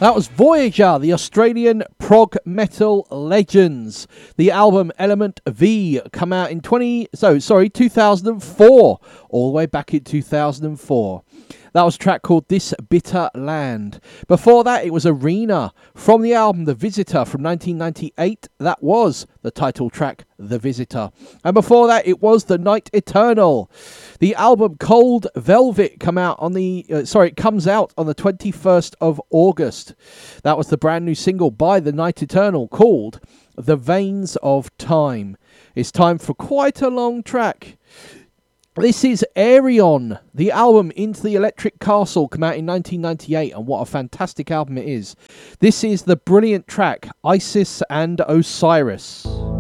That was Voyager, the Australian prog metal legends. The album Element V come out in 2004, all the way back in 2004. That was a track called This Bitter Land. Before that, it was Arena from the album The Visitor from 1998. That was the title track, The Visitor. And before that, it was The Night Eternal. The album Cold Velvet comes out on the 21st of August. That was the brand new single by The Night Eternal called The Veins of Time. It's time for quite a long track. This is Aerion, the album Into the Electric Castle, came out in 1998, and what a fantastic album it is. This is the brilliant track Isis and Osiris.